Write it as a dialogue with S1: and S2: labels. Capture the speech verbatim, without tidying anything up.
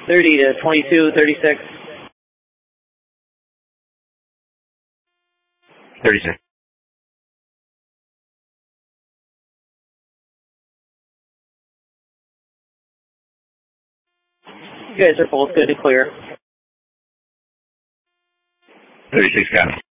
S1: thirty to twenty-two, thirty-six.
S2: thirty-six.
S1: You guys are both good to clear.
S2: thirty-six, got it.